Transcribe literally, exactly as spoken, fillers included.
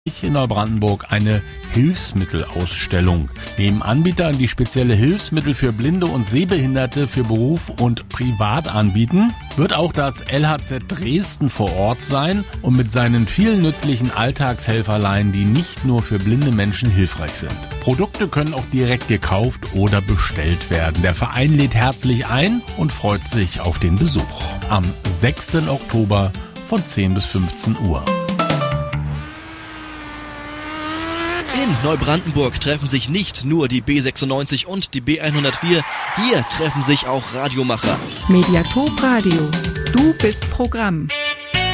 in Neubrandenburg eine Hilfsmittelausstellung. Neben Anbietern, die spezielle Hilfsmittel für Blinde und Sehbehinderte für Beruf und privat anbieten, wird auch das L H Z Dresden vor Ort sein und mit seinen vielen nützlichen Alltagshelferlein, die nicht nur für blinde Menschen hilfreich sind. Produkte können auch direkt gekauft oder bestellt werden. Der Verein lädt herzlich ein und freut sich auf den Besuch. Am sechsten Oktober von zehn bis fünfzehn Uhr. In Neubrandenburg treffen sich nicht nur die B sechsundneunzig und die B hundertvier, hier treffen sich auch Radiomacher. Mediathek Radio, du bist Programm.